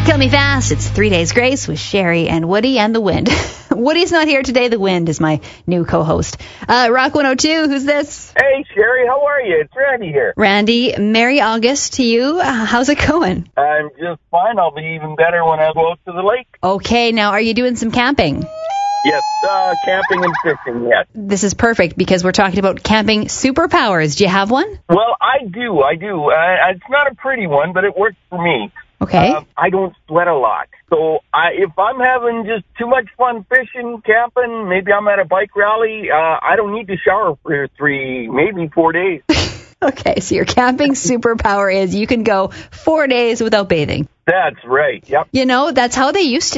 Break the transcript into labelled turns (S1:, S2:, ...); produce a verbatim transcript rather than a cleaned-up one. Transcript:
S1: Kill Me Fast. It's Three Days Grace with Sherry and Woody and the Wind. Woody's not here today. The Wind is my new co-host. Uh, Rock one oh two, who's this?
S2: Hey, Sherry, how are you? It's Randy here.
S1: Randy, Merry August to you. Uh, how's it going?
S2: I'm just fine. I'll be even better when I go out to the lake.
S1: Okay, now are you doing some camping?
S2: Yes, uh, camping and fishing, yes.
S1: This is perfect because we're talking about camping superpowers. Do you have one?
S2: Well, I do, I do. Uh, it's not a pretty one, but it works for me.
S1: Okay.
S2: Uh, I don't sweat a lot. So I, if I'm having just too much fun fishing, camping, maybe I'm at a bike rally, uh, I don't need to shower for three, maybe four days.
S1: Okay, so your camping superpower is you can go four days without bathing.
S2: That's right, yep.
S1: You know, that's how they used to